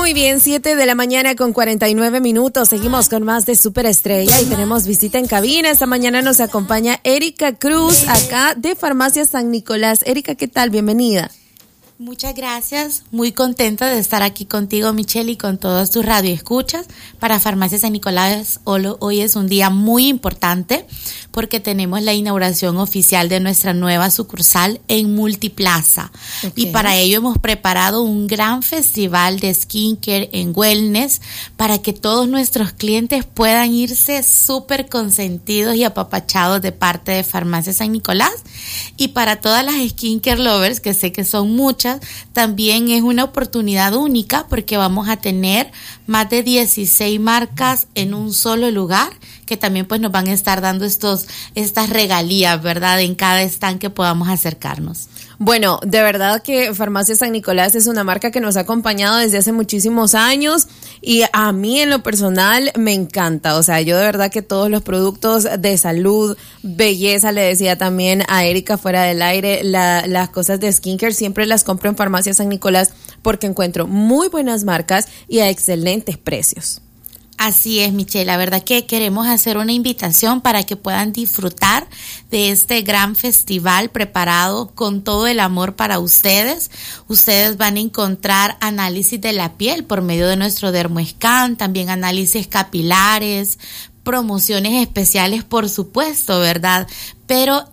Muy bien, 7:49 a.m. Seguimos con más de Superestrella y tenemos visita en cabina. Esta mañana nos acompaña Erika Cruz, acá de Farmacia San Nicolás. Erika, ¿qué tal? Bienvenida. Muchas gracias, muy contenta de estar aquí contigo, Michelle, y con todos tus radioescuchas. Para Farmacia San Nicolás, hoy es un día muy importante porque tenemos la inauguración oficial de nuestra nueva sucursal en Multiplaza. Okay. Y para ello hemos preparado un gran festival de skincare en wellness para que todos nuestros clientes puedan irse súper consentidos y apapachados de parte de Farmacia San Nicolás. Y para todas las skincare lovers, que sé que son muchas, también es una oportunidad única porque vamos a tener más de 16 marcas en un solo lugar que también pues nos van a estar dando estas regalías, ¿verdad? En cada stand que podamos acercarnos. Bueno, de verdad que Farmacia San Nicolás es una marca que nos ha acompañado desde hace muchísimos años y a mí en lo personal me encanta. O sea, yo de verdad que todos los productos de salud, belleza, le decía también a Erika fuera del aire, las cosas de skincare siempre las compro en Farmacia San Nicolás porque encuentro muy buenas marcas y a excelentes precios. Así es, Michelle, la verdad que queremos hacer una invitación para que puedan disfrutar de este gran festival preparado con todo el amor para ustedes. Ustedes van a encontrar análisis de la piel por medio de nuestro Dermoscan, también análisis capilares, promociones especiales, por supuesto, ¿verdad? Pero